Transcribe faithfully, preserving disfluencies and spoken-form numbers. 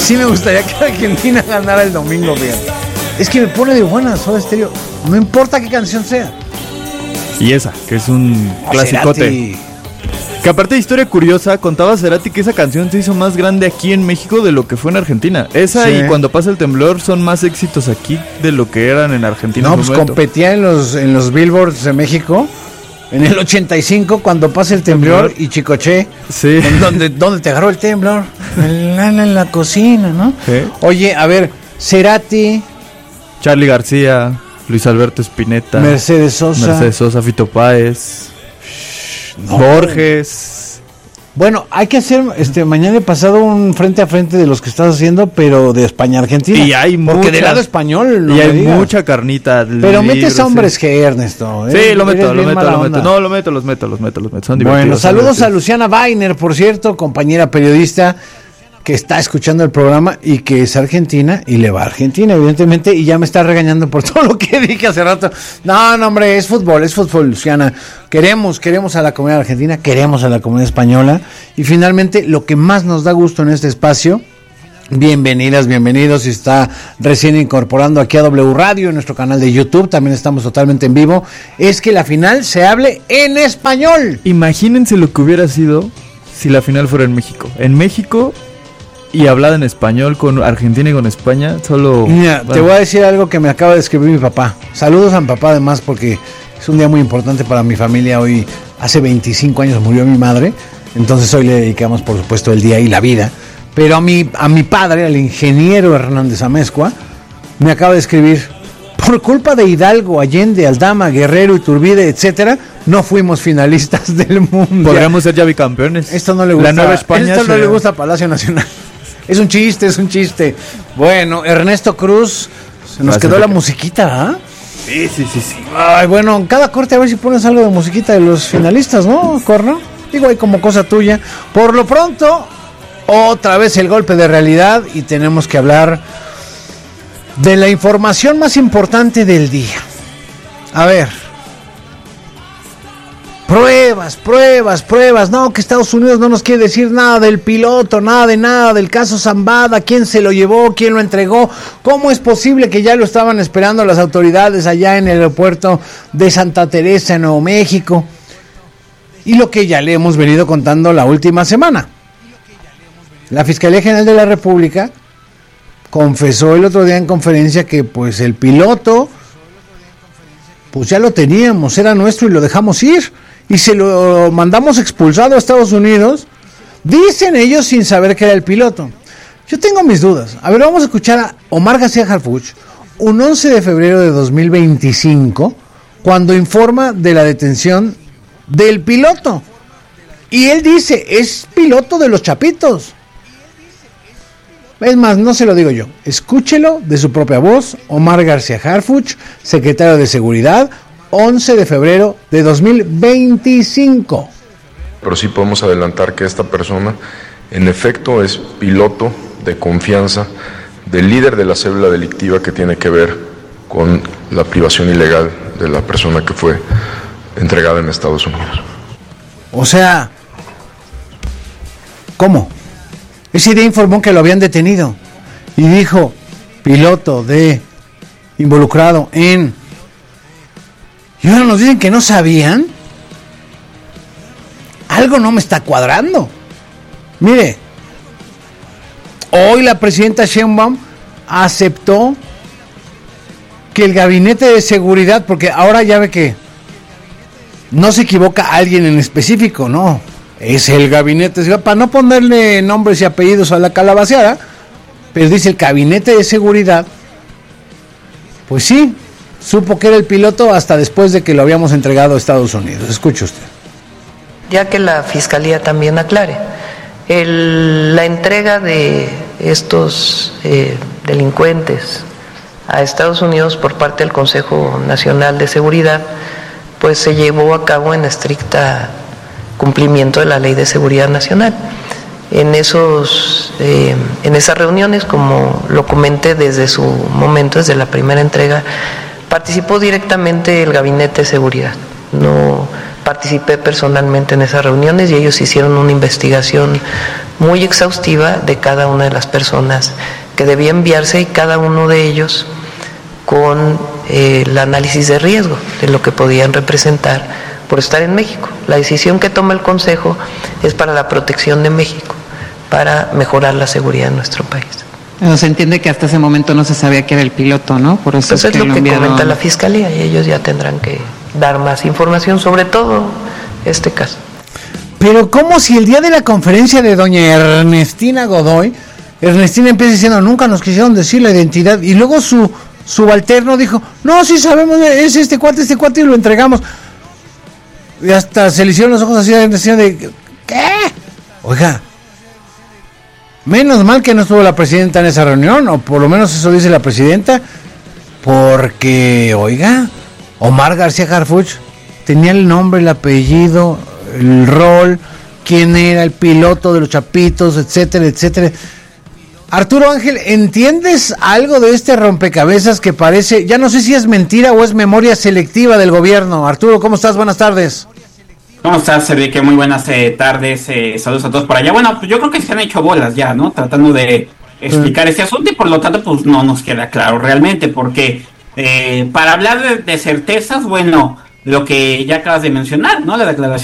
sí me gustaría que Argentina ganara el domingo, fíjate. Es que me pone de buenas Soda Stereo. No importa qué canción sea. Y esa, que es un clasicote. Cerati. Que aparte de historia curiosa, contaba Cerati que esa canción se hizo más grande aquí en México de lo que fue en Argentina. Esa sí. Y Cuando pasa el temblor son más éxitos aquí de lo que eran en Argentina. No, pues momento. Competía en los, en los Billboards de México. En el ochenta y cinco, Cuando pasa el temblor, temblor. Y Chicoche. Sí. Donde, donde te agarró el temblor. En la, en la cocina, ¿no? Sí. Oye, a ver, Cerati, Charly García, Luis Alberto Spinetta, Mercedes Sosa, Mercedes Sosa, Fito Páez, no. Borges. Bueno, hay que hacer este mañana y pasado un frente a frente de los que estás haciendo, pero de España-Argentina. Y hay Porque mucha, del lado español no y hay digas. Mucha carnita. Pero libros, metes a hombres sí. G, Ernesto. ¿eh? Sí, lo meto, lo meto, lo meto. No, lo meto, los meto, los meto, los meto. Son bueno, divertidos. Saludos son a Luciana Weiner, por cierto, compañera periodista que está escuchando el programa y que es argentina y le va a Argentina, evidentemente, y ya me está regañando por todo lo que dije hace rato. No, no, hombre, es fútbol, es fútbol, Luciana. Queremos, queremos a la comunidad argentina, queremos a la comunidad española. Y finalmente, lo que más nos da gusto en este espacio, bienvenidas, bienvenidos, si está recién incorporando aquí a W Radio, en nuestro canal de YouTube, también estamos totalmente en vivo, es que la final se hable en español. Imagínense lo que hubiera sido si la final fuera en México. En México... Y hablada en español con Argentina y con España, solo... Mira, bueno. Te voy a decir algo que me acaba de escribir mi papá. Saludos a mi papá además porque es un día muy importante para mi familia. Hoy, hace veinticinco años murió mi madre, entonces hoy le dedicamos por supuesto el día y la vida. Pero a mi, a mi padre, al ingeniero Hernández Amezcua, me acaba de escribir: por culpa de Hidalgo, Allende, Aldama, Guerrero, Iturbide, etcétera, no fuimos finalistas del mundo. Podríamos ser ya bicampeones. Esto no le gusta. La Nueva España. Esto no se... le gusta a Palacio Nacional. Es un chiste, es un chiste. Bueno, Ernesto Cruz, se nos quedó la musiquita, ¿ah? Sí, sí, sí, sí. Ay, bueno, cada corte a ver si pones algo de musiquita de los finalistas, ¿no, Corno? Digo, hay como cosa tuya. Por lo pronto, otra vez el golpe de realidad y tenemos que hablar de la información más importante del día. A ver. Pruebas, pruebas, pruebas. No, que Estados Unidos no nos quiere decir nada del piloto, nada de nada, del caso Zambada, quién se lo llevó, quién lo entregó. ¿Cómo es posible que ya lo estaban esperando las autoridades allá en el aeropuerto de Santa Teresa, en Nuevo México? Y lo que ya le hemos venido contando la última semana. La Fiscalía General de la República confesó el otro día en conferencia que pues el piloto, pues ya lo teníamos, era nuestro y lo dejamos ir. Y se lo mandamos expulsado a Estados Unidos, dicen ellos sin saber que era el piloto. Yo tengo mis dudas. A ver, vamos a escuchar a Omar García Harfuch, un once de febrero de dos mil veinticinco, cuando informa de la detención del piloto. Y él dice, es piloto de los Chapitos. Es más, no se lo digo yo. Escúchelo de su propia voz, Omar García Harfuch, secretario de Seguridad, once de febrero de dos mil veinticinco. Pero sí podemos adelantar que esta persona, en efecto, es piloto de confianza del líder de la célula delictiva que tiene que ver con la privación ilegal de la persona que fue entregada en Estados Unidos. O sea, ¿cómo? Ese día informó que lo habían detenido y dijo, piloto de involucrado en... Y ahora nos dicen que no sabían. Algo no me está cuadrando. Mire, hoy la presidenta Sheinbaum aceptó que el gabinete de seguridad, porque ahora ya ve que no se equivoca alguien en específico, no, es el gabinete de seguridad, para no ponerle nombres y apellidos a la calabaceada, pero dice el gabinete de seguridad, pues sí, supo que era el piloto hasta después de que lo habíamos entregado a Estados Unidos. Escuche usted. Ya que la Fiscalía también aclare, el, la entrega de estos eh, delincuentes a Estados Unidos por parte del Consejo Nacional de Seguridad, pues se llevó a cabo en estricta cumplimiento de la Ley de Seguridad Nacional. En esos, eh, en esas reuniones, como lo comenté desde su momento, desde la primera entrega, participó directamente el Gabinete de Seguridad. No participé personalmente en esas reuniones y ellos hicieron una investigación muy exhaustiva de cada una de las personas que debía enviarse y cada uno de ellos con eh, el análisis de riesgo de lo que podían representar por estar en México. La decisión que toma el Consejo es para la protección de México, para mejorar la seguridad de nuestro país. Pero se entiende que hasta ese momento no se sabía que era el piloto, ¿no? Por eso Entonces es, que es lo que enviaron... comenta la Fiscalía y ellos ya tendrán que dar más información sobre todo este caso. Pero como si el día de la conferencia de doña Ernestina Godoy, Ernestina empieza diciendo, nunca nos quisieron decir la identidad, y luego su subalterno dijo, no, sí sabemos, es este cuate, este cuate, y lo entregamos. Y hasta se le hicieron los ojos así a Ernestina de, ¿qué? Oiga, menos mal que no estuvo la presidenta en esa reunión, o por lo menos eso dice la presidenta, porque, oiga, Omar García Harfuch tenía el nombre, el apellido, el rol, quién era el piloto de los Chapitos, etcétera, etcétera. Arturo Ángel, ¿entiendes algo de este rompecabezas que parece, ya no sé si es mentira o es memoria selectiva del gobierno? Arturo, ¿cómo estás? Buenas tardes. ¿Cómo estás, Enrique? Muy buenas eh, tardes, eh, saludos a todos por allá. Bueno, pues yo creo que se han hecho bolas ya, ¿no? Tratando de explicar sí. este asunto y por lo tanto pues no nos queda claro realmente, porque eh, para hablar de, de certezas, bueno, lo que ya acabas de mencionar, ¿no? La declaración